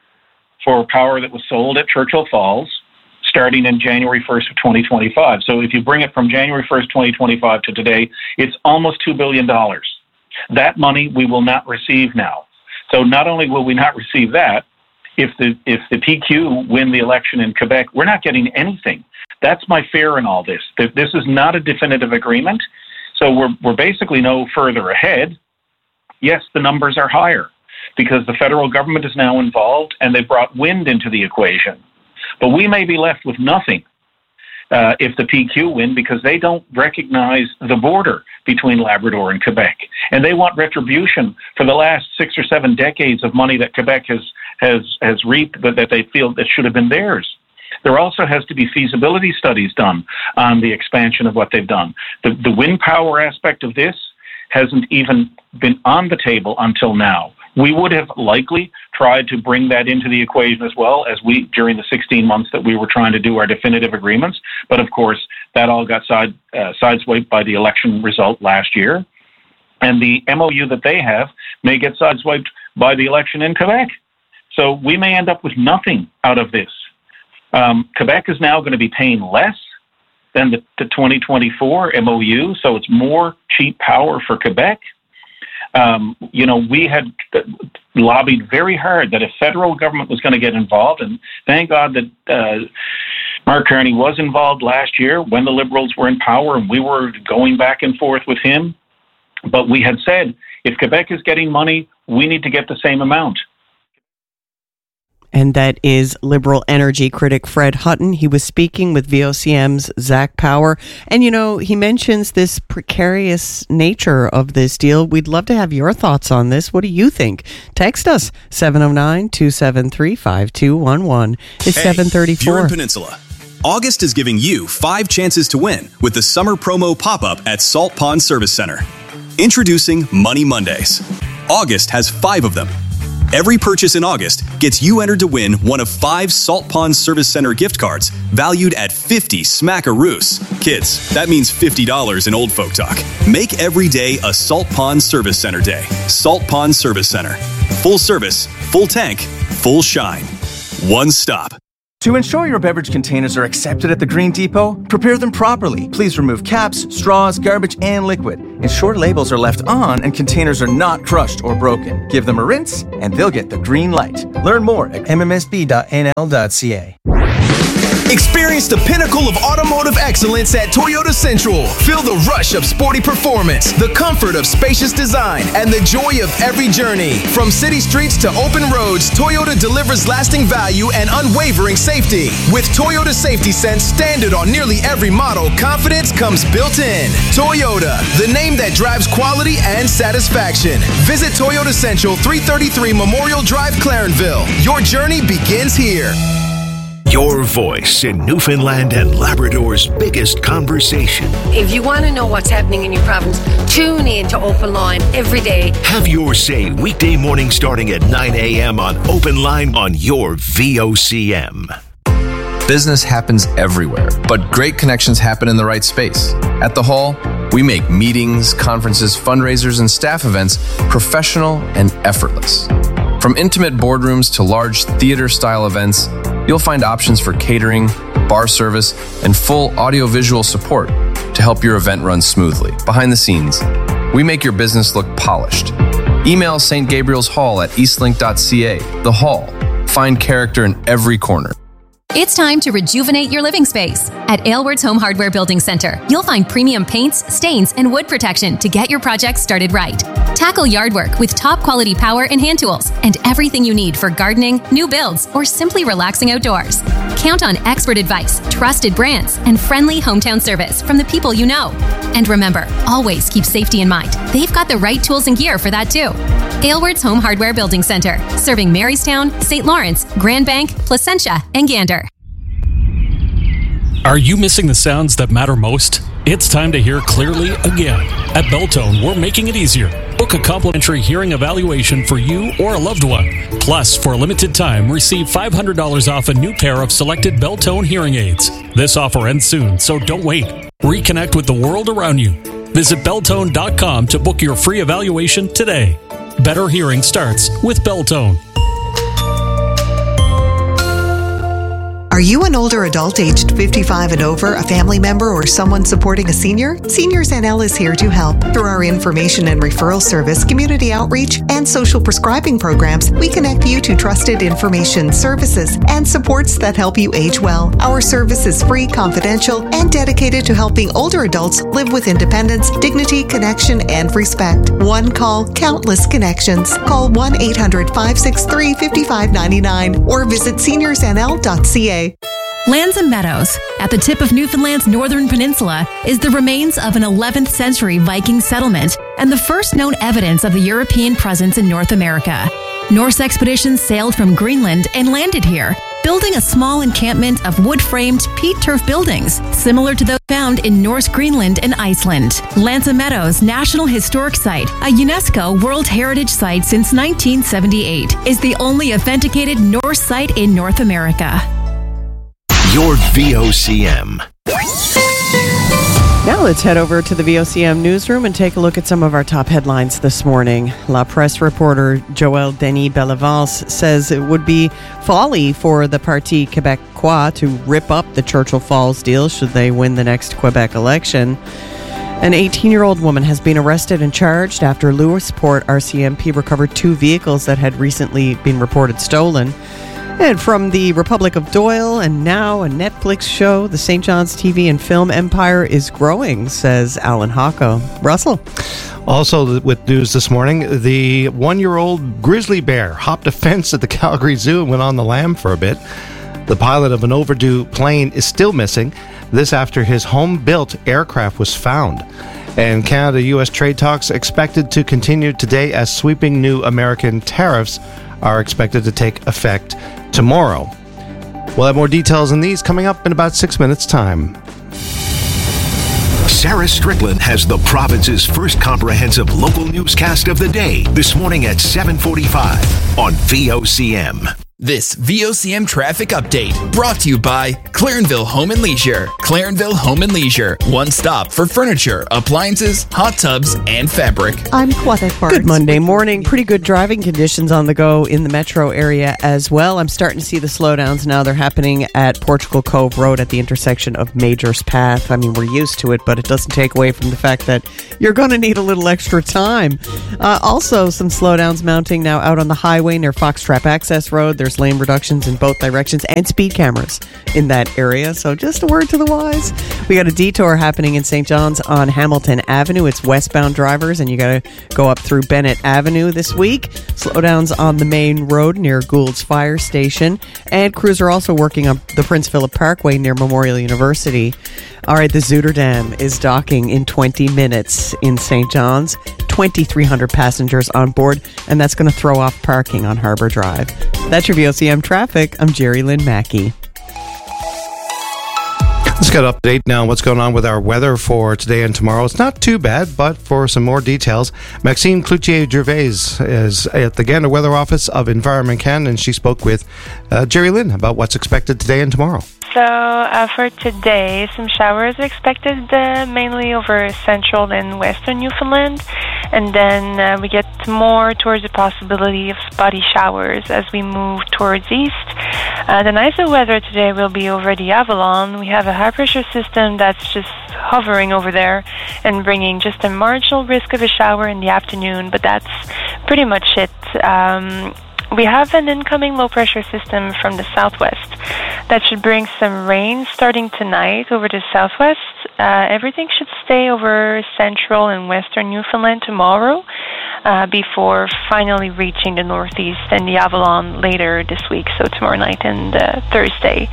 for power that was sold at Churchill Falls starting in January 1st of 2025. So if you bring it from January 1st, 2025 to today, it's almost $2 billion. That money we will not receive now. So not only will we not receive that, if the PQ win the election in Quebec, we're not getting anything. That's my fear in all this. This is not a definitive agreement, so we're basically no further ahead. Yes, the numbers are higher because the federal government is now involved and they brought wind into the equation. But we may be left with nothing if the PQ win, because they don't recognize the border between Labrador and Quebec. And they want retribution for the last 6 or 7 decades of money that Quebec has reaped, but that they feel that should have been theirs. There also has to be feasibility studies done on the expansion of what they've done. The wind power aspect of this hasn't even been on the table until now. We would have likely tried to bring that into the equation as well as during the 16 months that we were trying to do our definitive agreements. But of course, that all got sideswiped by the election result last year. And the MOU that they have may get sideswiped by the election in Quebec. So we may end up with nothing out of this. Quebec is now going to be paying less than the 2024 MOU, so it's more cheap power for Quebec. We had lobbied very hard that if federal government was going to get involved, and thank God that Mark Carney was involved last year when the Liberals were in power and we were going back and forth with him. But we had said, if Quebec is getting money, we need to get the same amount. And that is Liberal energy critic Fred Hutton. He was speaking with VOCM's Zach Power. And, he mentions this precarious nature of this deal. We'd love to have your thoughts on this. What do you think? Text us, 709-273-5211. It's 7:34. Burin Peninsula. August is giving you 5 chances to win with the summer promo pop-up at Salt Pond Service Center. Introducing Money Mondays. August has 5 of them. Every purchase in August gets you entered to win one of 5 Salt Pond Service Center gift cards valued at 50 smackaroos. Kids, that means $50 in old folk talk. Make every day a Salt Pond Service Center day. Salt Pond Service Center. Full service, full tank, full shine. One stop. To ensure your beverage containers are accepted at the Green Depot, prepare them properly. Please remove caps, straws, garbage, and liquid. Ensure labels are left on and containers are not crushed or broken. Give them a rinse and they'll get the green light. Learn more at mmsb.nl.ca. Experience the pinnacle of automotive excellence at Toyota Central. Feel the rush of sporty performance, the comfort of spacious design, and the joy of every journey. From city streets to open roads, Toyota delivers lasting value and unwavering safety. With Toyota Safety Sense standard on nearly every model, confidence comes built in. Toyota, the name that drives quality and satisfaction. Visit Toyota Central, 333 Memorial Drive, Clarenville. Your journey begins here. Your voice in Newfoundland and Labrador's biggest conversation. If you want to know what's happening in your province, tune in to Open Line every day. Have your say weekday morning starting at 9 a.m. on Open Line on your VOCM. Business happens everywhere, but great connections happen in the right space. At the Hall, we make meetings, conferences, fundraisers, and staff events professional and effortless. From intimate boardrooms to large theater-style events, you'll find options for catering, bar service, and full audiovisual support to help your event run smoothly. Behind the scenes, we make your business look polished. Email St. Gabriel's Hall at eastlink.ca. The Hall. Find character in every corner. It's time to rejuvenate your living space. At Aylward's Home Hardware Building Center, you'll find premium paints, stains, and wood protection to get your project started right. Tackle yard work with top quality power and hand tools and everything you need for gardening, new builds, or simply relaxing outdoors. Count on expert advice, trusted brands, and friendly hometown service from the people you know. And remember, always keep safety in mind. They've got the right tools and gear for that too. Aylward's Home Hardware Building Center, serving Marystown, St. Lawrence, Grand Bank, Placentia, and Gander. Are you missing the sounds that matter most? It's time to hear clearly again. At Beltone, we're making it easier. Book a complimentary hearing evaluation for you or a loved one. Plus, for a limited time, receive $500 off a new pair of selected Beltone hearing aids. This offer ends soon, so don't wait. Reconnect with the world around you. Visit Beltone.com to book your free evaluation today. Better hearing starts with Beltone. Are you an older adult aged 55 and over, a family member, or someone supporting a senior? Seniors NL is here to help. Through our information and referral service, community outreach, and social prescribing programs, we connect you to trusted information, services, and supports that help you age well. Our service is free, confidential, and dedicated to helping older adults live with independence, dignity, connection, and respect. One call, countless connections. Call 1-800-563-5599 or visit seniorsnl.ca. Lands and Meadows, at the tip of Newfoundland's northern peninsula, is the remains of an 11th century Viking settlement and the first known evidence of a European presence in North America. Norse expeditions sailed from Greenland and landed here, building a small encampment of wood-framed peat turf buildings, similar to those found in Norse Greenland and Iceland. Lands and Meadows National Historic Site, a UNESCO World Heritage Site since 1978, is the only authenticated Norse site in North America. Your VOCM. Now let's head over to the VOCM newsroom and take a look at some of our top headlines this morning. La Presse reporter Joël Denis Bellevance says it would be folly for the Parti Québécois to rip up the Churchill Falls deal should they win the next Quebec election. An 18-year-old woman has been arrested and charged after Lewisport RCMP recovered 2 vehicles that had recently been reported stolen. And from the Republic of Doyle and now a Netflix show, the St. John's TV and film empire is growing, says Alan Hocko. Russell? Also with news this morning, the 1-year-old grizzly bear hopped a fence at the Calgary Zoo and went on the lam for a bit. The pilot of an overdue plane is still missing. This after his home-built aircraft was found. And Canada-U.S. trade talks expected to continue today as sweeping new American tariffs are expected to take effect tomorrow. We'll have more details on these coming up in about 6 minutes' time. Sarah Strickland has the province's first comprehensive local newscast of the day this morning at 7:45 on VOCM. This VOCM traffic update brought to you by Clarenville Home and Leisure. Clarenville Home and Leisure, one stop for furniture, appliances, hot tubs, and fabric. I'm Claudette Barnes. Good Monday morning. Pretty good driving conditions on the go in the metro area as well. I'm starting to see the slowdowns now. They're happening at Portugal Cove Road at the intersection of Major's Path. I mean, we're used to it, but it doesn't take away from the fact that you're going to need a little extra time. Also, some slowdowns mounting now out on the highway near Foxtrap Access Road. There's lane reductions in both directions and speed cameras in that area. So just a word to the wise. We got a detour happening in St. John's on Hamilton Avenue. It's westbound drivers, and you got to go up through Bennett Avenue this week. Slowdowns on the main road near Gould's Fire Station. And crews are also working on the Prince Philip Parkway near Memorial University. All right, the Zuider Dam is docking in 20 minutes in St. John's. 2,300 passengers on board, and that's going to throw off parking on Harbor Drive. That's your VOCM traffic. I'm Jerry Lynn Mackey. Let's get an update now on what's going on with our weather for today and tomorrow. It's not too bad, but for some more details, Maxime Cloutier-Gervais is at the Gander Weather Office of Environment Canada, and she spoke with Jerry Lynn about what's expected today and tomorrow. So for today, some showers are expected mainly over central and western Newfoundland. And then we get more towards the possibility of spotty showers as we move towards east. The nicer weather today will be over the Avalon. We have a high-pressure system that's just hovering over there and bringing just a marginal risk of a shower in the afternoon, but that's pretty much it. We have an incoming low-pressure system from the southwest that should bring some rain starting tonight over the southwest. Everything should stay over central and western Newfoundland tomorrow before finally reaching the northeast and the Avalon later this week, so tomorrow night and Thursday.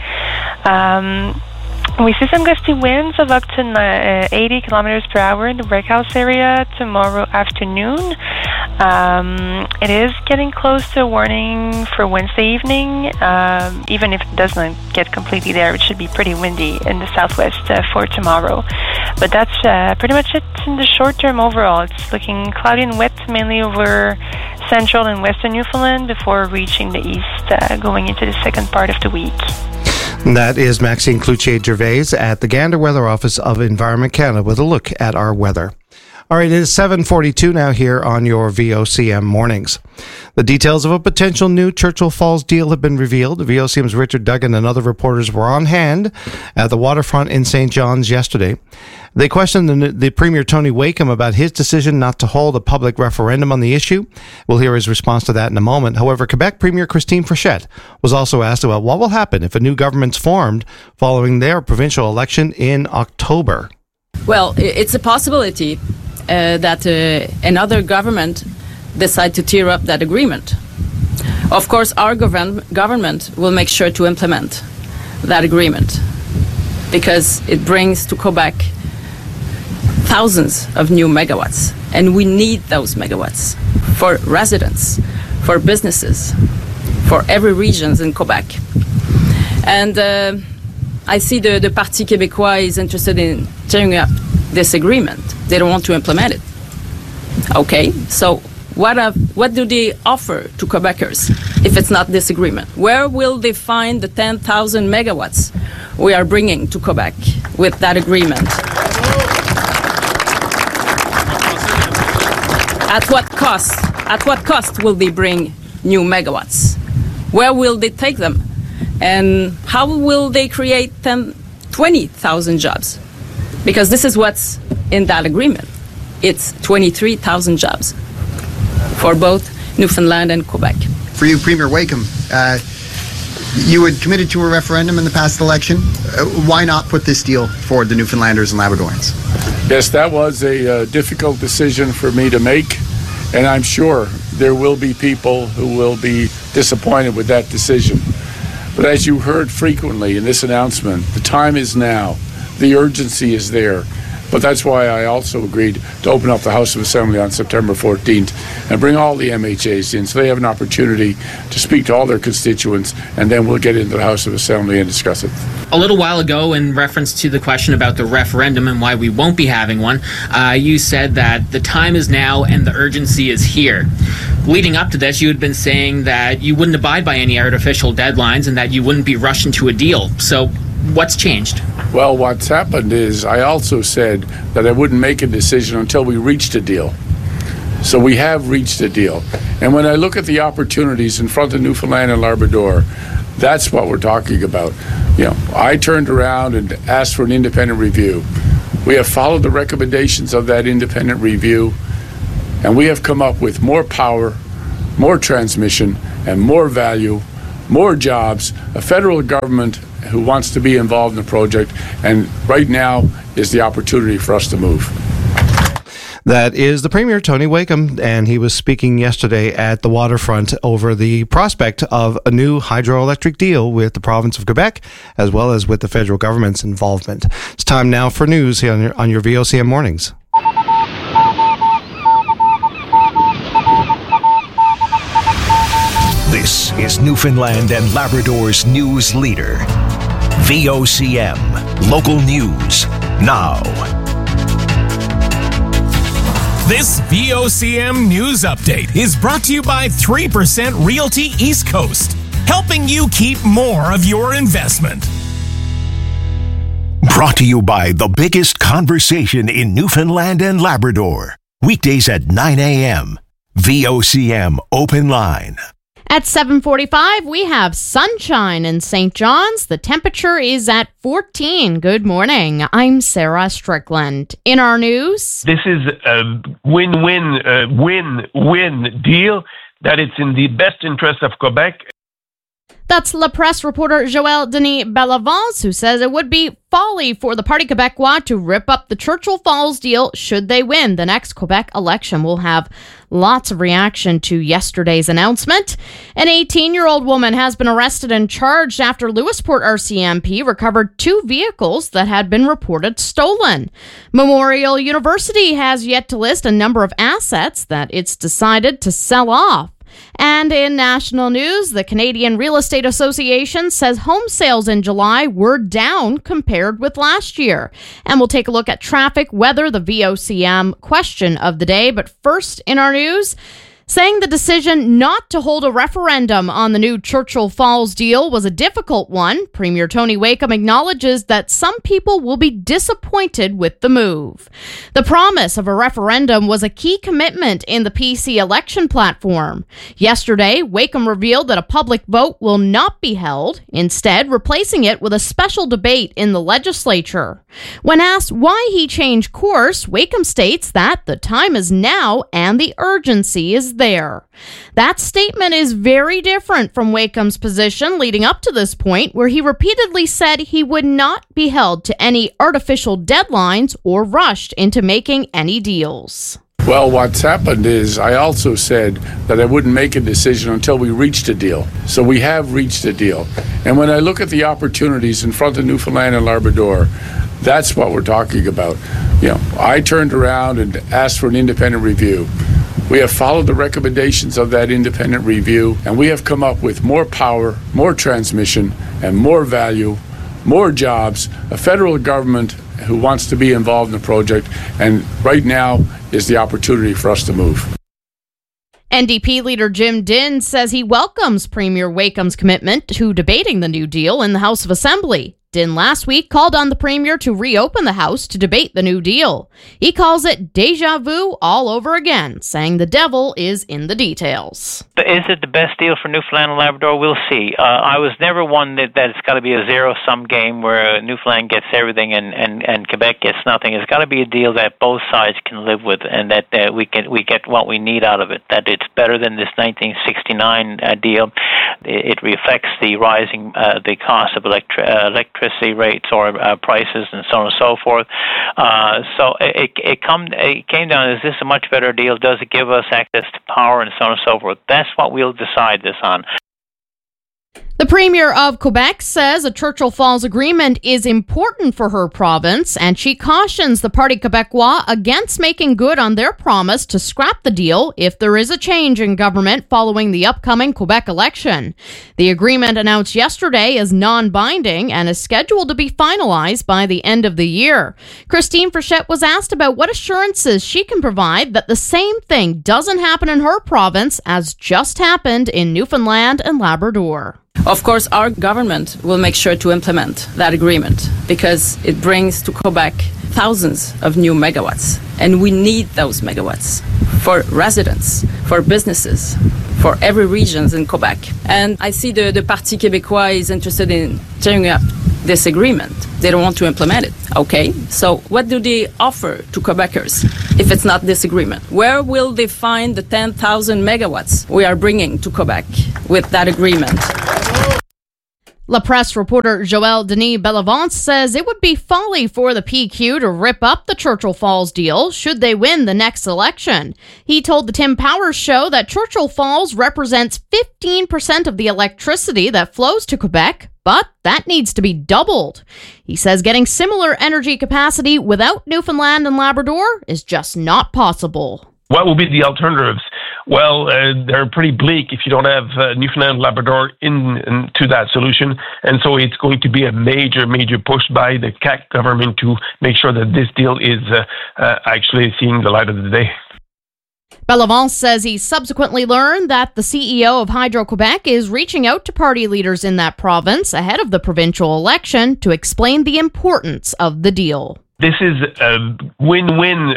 We see some gusty winds of up to 80 kilometers per hour in the Breakhouse area tomorrow afternoon. It is getting close to a warning for Wednesday evening. Even if it does not get completely there, it should be pretty windy in the southwest for tomorrow. But that's pretty much it in the short term overall. It's looking cloudy and wet mainly over central and western Newfoundland before reaching the east going into the second part of the week. That is Maxime Cloutier-Gervais at the Gander Weather Office of Environment Canada with a look at our weather. All right, it is 7:42 now here on your VOCM mornings. The details of a potential new Churchill Falls deal have been revealed. VOCM's Richard Duggan and other reporters were on hand at the waterfront in St. John's yesterday. They questioned the Premier Tony Wakeham about his decision not to hold a public referendum on the issue. We'll hear his response to that in a moment. However, Quebec Premier Christine Frechette was also asked about what will happen if a new government's formed following their provincial election in October. Well, it's a possibility that another government decide to tear up that agreement. Of course, our government will make sure to implement that agreement because it brings to Quebec thousands of new megawatts, and we need those megawatts for residents, for businesses, for every region in Quebec. And I see the Parti Québécois is interested in tearing up this agreement. They don't want to implement it. Okay, so what do they offer to Quebecers if it's not this agreement? Where will they find the 10,000 megawatts we are bringing to Quebec with that agreement? At what cost? At what cost will they bring new megawatts? Where will they take them? And how will they create 20,000 jobs? Because this is what's in that agreement. It's 23,000 jobs for both Newfoundland and Quebec. For you, Premier Wakeham, You had committed to a referendum in the past election. Why not put this deal forward, the Newfoundlanders and Labradorians? Yes, that was a difficult decision for me to make, and I'm sure there will be people who will be disappointed with that decision. But as you heard frequently in this announcement, the time is now. The urgency is there. But that's why I also agreed to open up the House of Assembly on September 14th and bring all the MHAs in so they have an opportunity to speak to all their constituents, and then we'll get into the House of Assembly and discuss it. A little while ago, in reference to the question about the referendum and why we won't be having one, you said that the time is now and the urgency is here. Leading up to this, you had been saying that you wouldn't abide by any artificial deadlines and that you wouldn't be rushing to a deal. So what's changed? Well, what's happened is I also said that I wouldn't make a decision until we reached a deal. So we have reached a deal. And when I look at the opportunities in front of Newfoundland and Labrador, that's what we're talking about. You know, I turned around and asked for an independent review. We have followed the recommendations of that independent review, and we have come up with more power, more transmission, and more value, more jobs, a federal government who wants to be involved in the project, and right now is the opportunity for us to move. That is the Premier, Tony Wakeham, and he was speaking yesterday at the waterfront over the prospect of a new hydroelectric deal with the province of Quebec, as well as with the federal government's involvement. It's time now for news here on your VOCM Mornings. This is Newfoundland and Labrador's news leader. VOCM, local news, now. This VOCM news update is brought to you by 3% Realty East Coast, helping you keep more of your investment. Brought to you by the biggest conversation in Newfoundland and Labrador. Weekdays at 9 a.m. VOCM Open Line. At 7:45, we have sunshine in St. John's. The temperature is at 14. Good morning. I'm Sarah Strickland. In our news, this is a win-win deal that it's in the best interest of Quebec. That's La Presse reporter Joël Denis Bellavance, who says it would be folly for the Parti Québécois to rip up the Churchill Falls deal should they win. The next Quebec election will have lots of reaction to yesterday's announcement. An 18-year-old woman has been arrested and charged after Lewisport RCMP recovered 2 vehicles that had been reported stolen. Memorial University has yet to list a number of assets that it's decided to sell off. And in national news, the Canadian Real Estate Association says home sales in July were down compared with last year. And we'll take a look at traffic, weather, the VOCM question of the day. But first in our news, saying the decision not to hold a referendum on the new Churchill Falls deal was a difficult one, Premier Tony Wakeham acknowledges that some people will be disappointed with the move. The promise of a referendum was a key commitment in the PC election platform. Yesterday, Wakeham revealed that a public vote will not be held, instead replacing it with a special debate in the legislature. When asked why he changed course, Wakeham states that the time is now and the urgency is there. That statement is very different from Wakeham's position leading up to this point, where he repeatedly said he would not be held to any artificial deadlines or rushed into making any deals. Well, what's happened is I also said that I wouldn't make a decision until we reached a deal. So we have reached a deal. And when I look at the opportunities in front of Newfoundland and Labrador, that's what we're talking about. You know, I turned around and asked for an independent review. We have followed the recommendations of that independent review, and we have come up with more power, more transmission, and more value, more jobs, a federal government who wants to be involved in the project, and right now is the opportunity for us to move. NDP leader Jim Dinn says he welcomes Premier Wakeham's commitment to debating the new deal in the House of Assembly. Din last week called on the Premier to reopen the House to debate the New Deal. He calls it déjà vu all over again, saying the devil is in the details. Is it the best deal for Newfoundland and Labrador? We'll see. I was never one that it's got to be a zero-sum game where Newfoundland gets everything and Quebec gets nothing. It's got to be a deal that both sides can live with, and that we get what we need out of it. That it's better than this 1969 deal. It reflects the rising the cost of electricity rates or prices and so on and so forth. So it came down, is this a much better deal? Does it give us access to power and so on and so forth? That's what we'll decide this on. The Premier of Quebec says a Churchill Falls agreement is important for her province, and she cautions the Parti Québécois against making good on their promise to scrap the deal if there is a change in government following the upcoming Quebec election. The agreement announced yesterday is non-binding and is scheduled to be finalized by the end of the year. Christine Frechette was asked about what assurances she can provide that the same thing doesn't happen in her province as just happened in Newfoundland and Labrador. Of course, our government will make sure to implement that agreement because it brings to Quebec thousands of new megawatts. And we need those megawatts for residents, for businesses, for every region in Quebec. And I see the Parti Québécois is interested in tearing up this agreement. They don't want to implement it. Okay, so what do they offer to Quebecers if it's not this agreement? Where will they find the 10,000 megawatts we are bringing to Quebec with that agreement? La Presse reporter Joël Denis Bellavance says it would be folly for the PQ to rip up the Churchill Falls deal should they win the next election. He told the Tim Powers Show that Churchill Falls represents 15% of the electricity that flows to Quebec, but that needs to be doubled. He says getting similar energy capacity without Newfoundland and Labrador is just not possible. What will be the alternatives? Well, they're pretty bleak if you don't have Newfoundland and Labrador into that solution. And so it's going to be a major push by the CAQ government to make sure that this deal is actually seeing the light of the day. Bellavance says he subsequently learned that the CEO of Hydro-Quebec is reaching out to party leaders in that province ahead of the provincial election to explain the importance of the deal. This is a win-win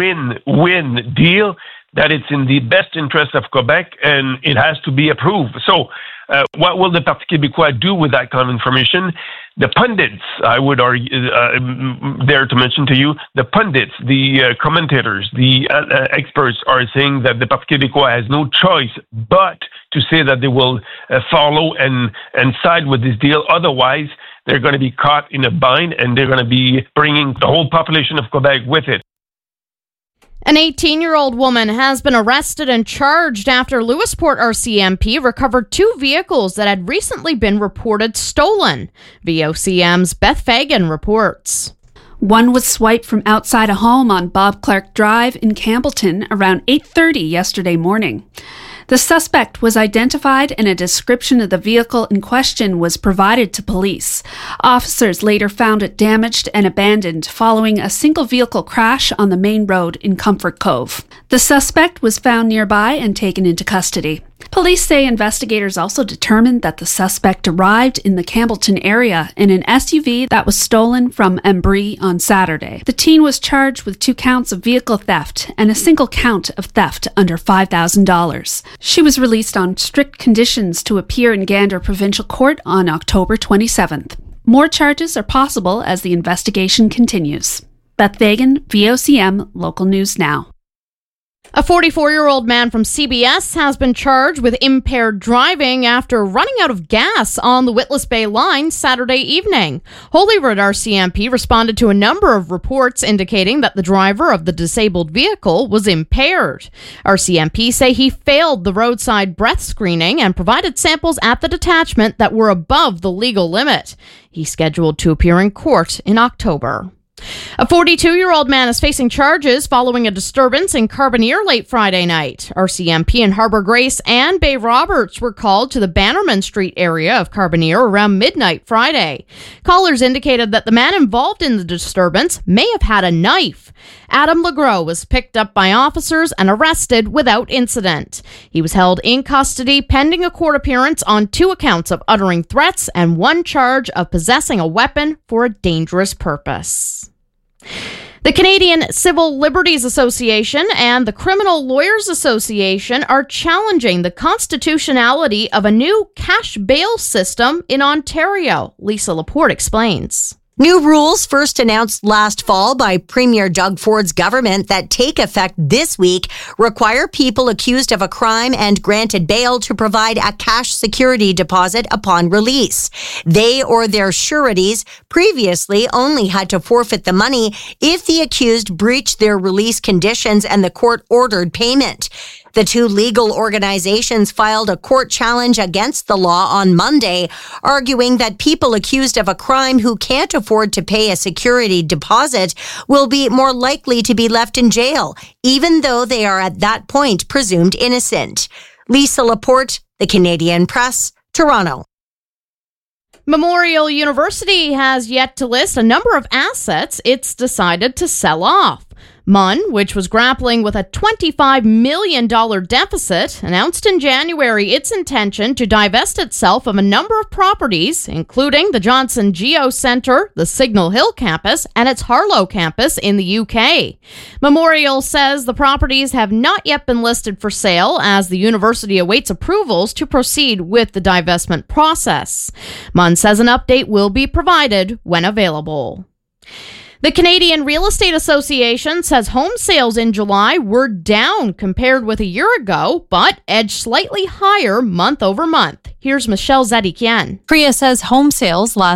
deal, that it's in the best interest of Quebec and it has to be approved. So what will the Parti Québécois do with that kind of information? The pundits, I would argue, dare to mention to you, the pundits, the commentators, the experts are saying that the Parti Québécois has no choice but to say that they will follow and side with this deal. Otherwise, they're going to be caught in a bind and they're going to be bringing the whole population of Quebec with it. An 18-year-old woman has been arrested and charged after Lewisport RCMP recovered 2 vehicles that had recently been reported stolen. VOCM's Beth Fagan reports. One was swiped from outside a home on Bob Clark Drive in Campbellton around 8:30 yesterday morning. The suspect was identified and a description of the vehicle in question was provided to police. Officers later found it damaged and abandoned following a single vehicle crash on the main road in Comfort Cove. The suspect was found nearby and taken into custody. Police say investigators also determined that the suspect arrived in the Campbellton area in an SUV that was stolen from Embry on Saturday. The teen was charged with 2 counts of vehicle theft and a single count of theft under $5,000. She was released on strict conditions to appear in Gander Provincial Court on October 27th. More charges are possible as the investigation continues. Beth Fagan, VOCM, Local News Now. A 44-year-old man from CBS has been charged with impaired driving after running out of gas on the Witless Bay line Saturday evening. Holyrood RCMP responded to a number of reports indicating that the driver of the disabled vehicle was impaired. RCMP say he failed the roadside breath screening and provided samples at the detachment that were above the legal limit. He's scheduled to appear in court in October. A 42-year-old man is facing charges following a disturbance in Carbonear late Friday night. RCMP in Harbour Grace and Bay Roberts were called to the Bannerman Street area of Carbonear around midnight Friday. Callers indicated that the man involved in the disturbance may have had a knife. Adam Legros was picked up by officers and arrested without incident. He was held in custody pending a court appearance on 2 accounts of uttering threats and 1 charge of possessing a weapon for a dangerous purpose. The Canadian Civil Liberties Association and the Criminal Lawyers Association are challenging the constitutionality of a new cash bail system in Ontario. Lisa Laporte explains. New rules first announced last fall by Premier Doug Ford's government that take effect this week require people accused of a crime and granted bail to provide a cash security deposit upon release. They or their sureties previously only had to forfeit the money if the accused breached their release conditions and the court ordered payment. The 2 legal organizations filed a court challenge against the law on Monday, arguing that people accused of a crime who can't afford to pay a security deposit will be more likely to be left in jail, even though they are at that point presumed innocent. Lisa Laporte, The Canadian Press, Toronto. Memorial University has yet to list a number of assets it's decided to sell off. MUN, which was grappling with a $25 million deficit, announced in January its intention to divest itself of a number of properties, including the Johnson Geo Centre, the Signal Hill campus, and its Harlow campus in the UK. Memorial says the properties have not yet been listed for sale as the university awaits approvals to proceed with the divestment process. MUN says an update will be provided when available. The Canadian Real Estate Association says home sales in July were down compared with a year ago, but edged slightly higher month over month. Here's Michelle Zedikian. CREA says home sales last